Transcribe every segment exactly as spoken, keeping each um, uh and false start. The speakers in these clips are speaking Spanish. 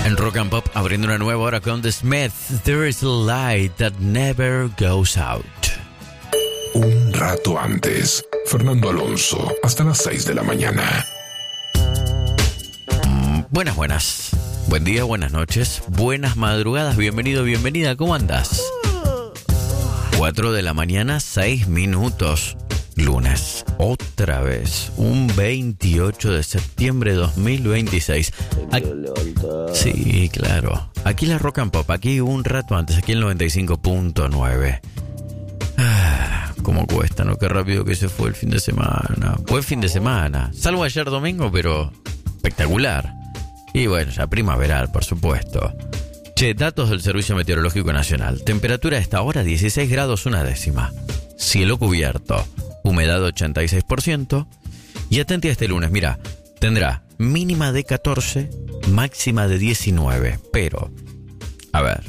En Rock and Pop, abriendo una nueva hora con The Smith. There is a light that never goes out. Un rato antes, Fernando Alonso, hasta las seis de la mañana. Mm, buenas, buenas. Buen día, buenas noches, buenas madrugadas. Bienvenido, bienvenida. ¿Cómo andas? cuatro de la mañana, seis minutos. Lunes, otra vez, un veintiocho de septiembre de dos mil veintiséis. Aquí, sí, claro. Aquí la Rock and Pop, aquí un rato antes, aquí el noventa y cinco punto nueve. Ah, cómo cuesta, ¿no? Qué rápido que se fue el fin de semana. Fue fin de semana, salvo ayer domingo, pero espectacular. Y bueno, ya primaveral, por supuesto. Che, datos del Servicio Meteorológico Nacional. Temperatura a esta hora, dieciséis grados una décima. Cielo cubierto. Humedad ochenta y seis por ciento. Y atente a este lunes, mira, tendrá mínima de catorce, máxima de diecinueve. Pero, a ver,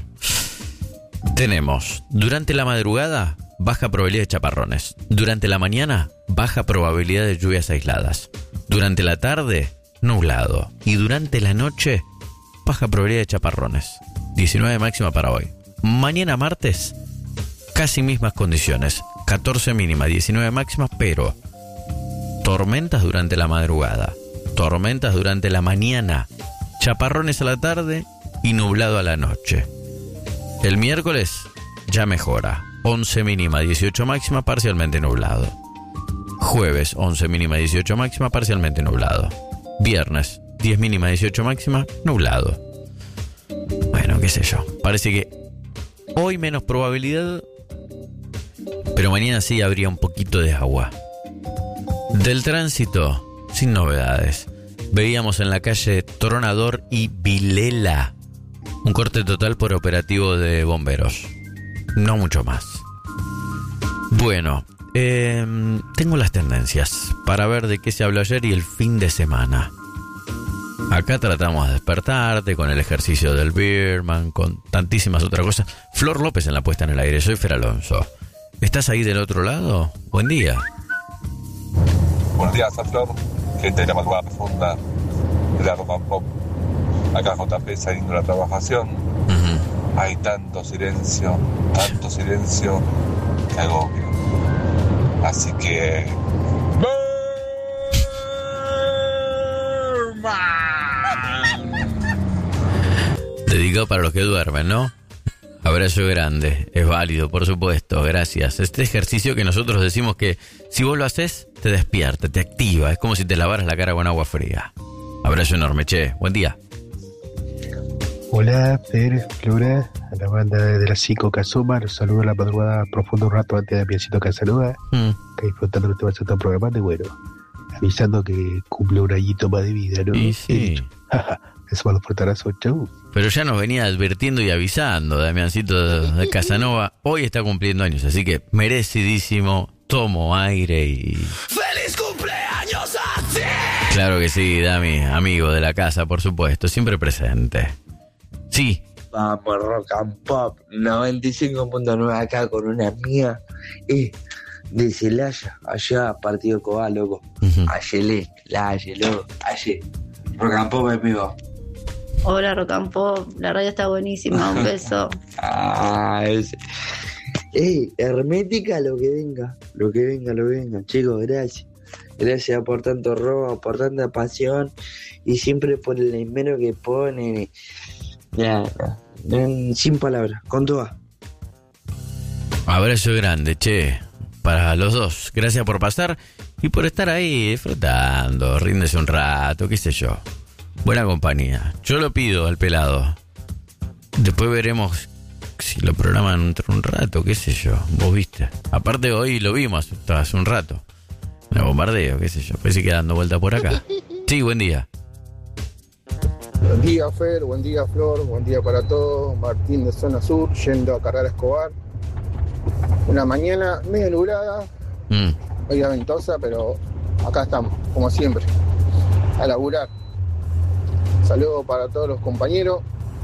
tenemos durante la madrugada baja probabilidad de chaparrones. Durante la mañana, baja probabilidad de lluvias aisladas. Durante la tarde, nublado. Y durante la noche, baja probabilidad de chaparrones. diecinueve máxima para hoy. Mañana martes, casi mismas condiciones. catorce mínima, diecinueve máxima, pero tormentas durante la madrugada, tormentas durante la mañana, chaparrones a la tarde y nublado a la noche. El miércoles ya mejora, once mínima, dieciocho máxima, parcialmente nublado. Jueves, once mínima, dieciocho máxima, parcialmente nublado. Viernes, diez mínima, dieciocho máxima, nublado. Bueno, qué sé yo, parece que hoy menos probabilidad, pero mañana sí habría un poquito de agua. Del tránsito, sin novedades. Veíamos en la calle Tronador y Vilela un corte total por operativo de bomberos. No mucho más. Bueno, eh, tengo las tendencias para ver de qué se habló ayer y el fin de semana. Acá tratamos de despertarte con el ejercicio del Birman, con tantísimas otras cosas. Flor López en la puesta en el aire, soy Fer Alonso. ¿Estás ahí del otro lado? Buen día. Buenos días, Flor. Gente de la madrugada profunda de la Rock and Pop. Acá J P saliendo de la trabajación. Uh-huh. Hay tanto silencio, tanto silencio que agobio. Así que... Dedicado para los que duermen, ¿no? Abrazo grande, es válido, por supuesto, gracias. Este ejercicio que nosotros decimos que si vos lo haces, te despierta, te activa. Es como si te lavaras la cara con agua fría. Abrazo enorme, che, buen día. Hola, Fer, Flora, a la banda de la Cico que asoma. Los saludo a la madrugada profundo un rato antes de Piecito que saluda. Mm. Que disfrutando que te vas a estar programando y bueno, avisando que cumple un añito más de vida, ¿no? Y sí. Eso va a los portarazos, chau. Pero ya nos venía advirtiendo y avisando, Damiancito de, de Casanova. Hoy está cumpliendo años, así que merecidísimo. Tomo aire y... ¡Feliz cumpleaños a ti! Claro que sí, Dami, amigo de la casa, por supuesto, siempre presente. Sí. Vamos, Rock and Pop, noventa y cinco punto nueve acá con una amiga eh, de Celaya, allá, partido Cobá, loco. Uh-huh. Ayelé, la Ayeló, Ayelé. Rock and Pop, amigo. Hola, Rock and Pop, la radio está buenísima, un beso. Ah, ese. Ey, hermética lo que venga, lo que venga, lo que venga, chicos, gracias. Gracias por tanto robo, por tanta pasión y siempre por el esmero que ponen. Ya, ya, sin palabras, con todas. Abrazo grande, che, para los dos. Gracias por pasar y por estar ahí disfrutando, ríndese un rato, qué sé yo. Buena compañía. Yo lo pido al pelado. Después veremos si lo programan entre un rato, qué sé yo. Vos viste. Aparte hoy lo vimos hace un rato. Me bombardeo, qué sé yo. Pues sigue dando vuelta por acá. Sí, buen día. Buen día, Fer. Buen día, Flor. Buen día para todos. Martín de Zona Sur, yendo a cargar a Escobar. Una mañana medio nublada, mm. medio ventosa, pero acá estamos, como siempre, a laburar. Saludos para todos los compañeros.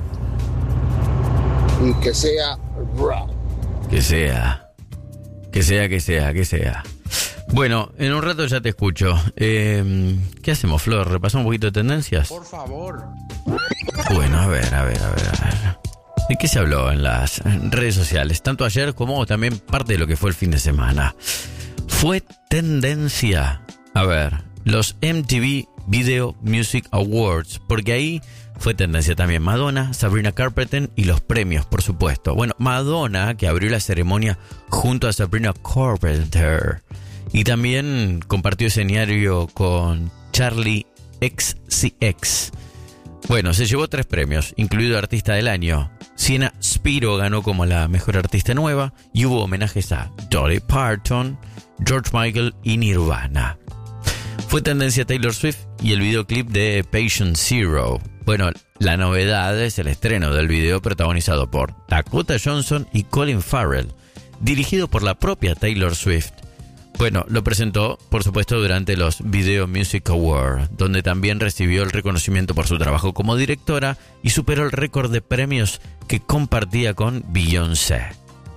Y que sea... Que sea. Que sea, que sea, que sea. Bueno, en un rato ya te escucho. Eh, ¿Qué hacemos, Flor? ¿Repasamos un poquito de tendencias? Por favor. Bueno, a ver, a ver, a ver, a ver. ¿De qué se habló en las redes sociales? Tanto ayer como también parte de lo que fue el fin de semana. Fue tendencia, a ver, los M T V Video Music Awards, porque ahí fue tendencia también Madonna, Sabrina Carpenter y los premios, por supuesto. Bueno, Madonna, que abrió la ceremonia junto a Sabrina Carpenter, y también compartió escenario con Charlie X C X. Bueno, se llevó tres premios, incluido Artista del Año. Sienna Spiro ganó como la mejor artista nueva y hubo homenajes a Dolly Parton, George Michael y Nirvana. Fue tendencia Taylor Swift y el videoclip de Patient Zero. Bueno, la novedad es el estreno del video protagonizado por Dakota Johnson y Colin Farrell, dirigido por la propia Taylor Swift. Bueno, lo presentó, por supuesto, durante los Video Music Awards, donde también recibió el reconocimiento por su trabajo como directora y superó el récord de premios que compartía con Beyoncé.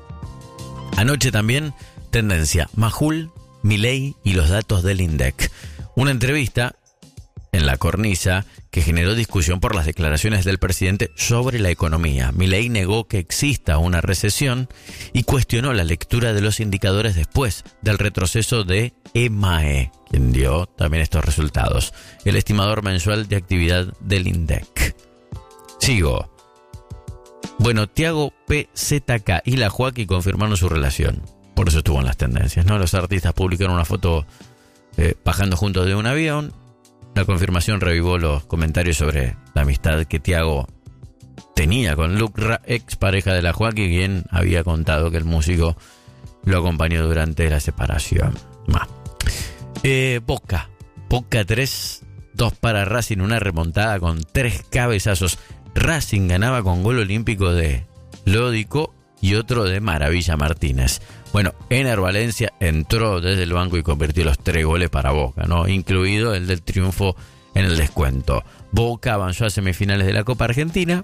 Anoche también, tendencia Majul, Milei y los datos del INDEC. Una entrevista en la cornisa que generó discusión por las declaraciones del presidente sobre la economía. Milei negó que exista una recesión y cuestionó la lectura de los indicadores después del retroceso de E M A E, quien dio también estos resultados, el estimador mensual de actividad del INDEC. Sigo. Bueno, Tiago P Z K y la Joaquí confirmaron su relación. Por eso estuvo en las tendencias, ¿no? Los artistas publicaron una foto eh, bajando juntos de un avión. La confirmación revivó los comentarios sobre la amistad que Tiago tenía con Luke Ra, ex pareja de la Joaquí, quien había contado que el músico lo acompañó durante la separación. Eh, Boca. Boca tres, dos para Racing, una remontada con tres cabezazos. Racing ganaba con gol olímpico de Lódico y otro de Maravilla Martínez. Bueno, Ener Valencia entró desde el banco y convirtió los tres goles para Boca, ¿no? Incluido el del triunfo en el descuento. Boca avanzó a semifinales de la Copa Argentina.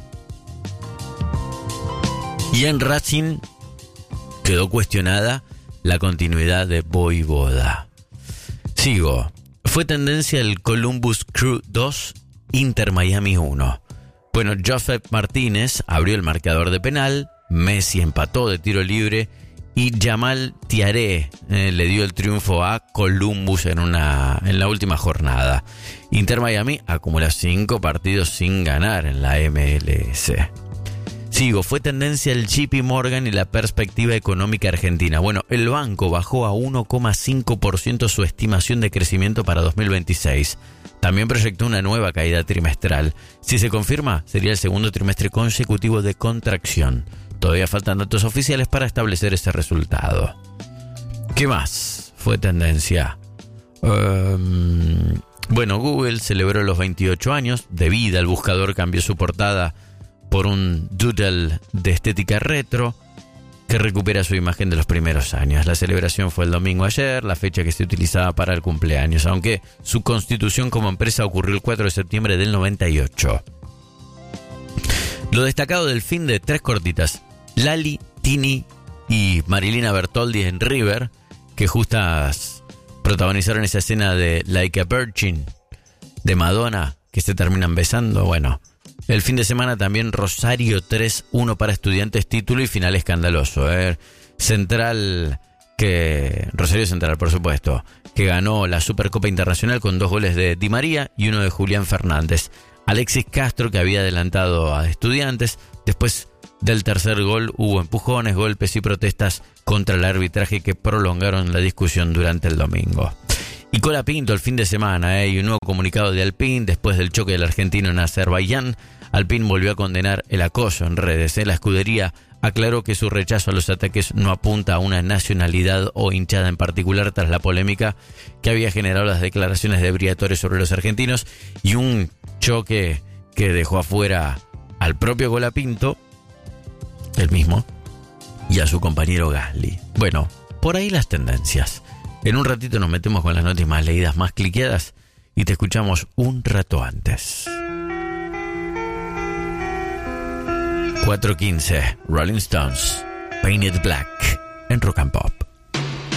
Y en Racing quedó cuestionada la continuidad de Voivoda. Sigo. Fue tendencia el Columbus Crew dos, Inter Miami uno. Bueno, Joseph Martínez abrió el marcador de penal, Messi empató de tiro libre y Jamal Tiaré eh, le dio el triunfo a Columbus en, una, en la última jornada. Inter Miami acumula cinco partidos sin ganar en la M L S. Sigo, fue tendencia el J P Morgan y la perspectiva económica argentina. Bueno, el banco bajó a uno coma cinco por ciento su estimación de crecimiento para dos mil veintiséis. También proyectó una nueva caída trimestral. Si se confirma, sería el segundo trimestre consecutivo de contracción. Todavía faltan datos oficiales para establecer ese resultado. ¿Qué más fue tendencia? Um, bueno, Google celebró los veintiocho años de vida. El buscador cambió su portada por un doodle de estética retro que recupera su imagen de los primeros años. La celebración fue el domingo ayer, la fecha que se utilizaba para el cumpleaños, aunque su constitución como empresa ocurrió el cuatro de septiembre del noventa y ocho. Lo destacado del fin de tres cortitas: Lali, Tini y Marilina Bertoldi en River, que justas protagonizaron esa escena de Like a Virgin de Madonna, que se terminan besando. Bueno, el fin de semana también Rosario tres uno para Estudiantes, título y final escandaloso. ¿eh? Central, que Rosario Central, por supuesto, que ganó la Supercopa Internacional con dos goles de Di María y uno de Julián Fernández. Alexis Castro, que había adelantado a Estudiantes. Después del tercer gol hubo empujones, golpes y protestas contra el arbitraje que prolongaron la discusión durante el domingo. Y Colapinto el fin de semana, ¿eh? y un nuevo comunicado de Alpine después del choque del argentino en Azerbaiyán. Alpine volvió a condenar el acoso en redes. ¿eh? La escudería aclaró que su rechazo a los ataques no apunta a una nacionalidad o hinchada en particular tras la polémica que había generado las declaraciones de Briatore sobre los argentinos y un choque que dejó afuera al propio Colapinto, el mismo, y a su compañero Gasly. Bueno, por ahí las tendencias. En un ratito nos metemos con las noticias más leídas, más cliqueadas, y te escuchamos un rato antes. cuatro quince, Rolling Stones, Painted Black, en Rock and Pop.